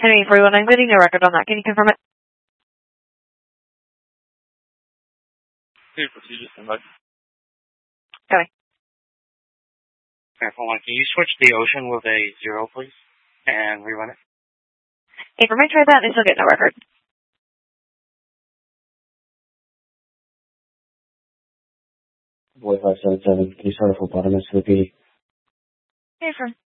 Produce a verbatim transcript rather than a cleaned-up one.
Henry forty-one, I'm getting no record on that. Can you confirm it? Two procedures, somebody. Okay. Careful one. Can you switch the ocean with a zero, please? And rerun it? Hey, for me, try that and still get no record. Boy five seven seven, can you start a full bottom S V P? Hey, from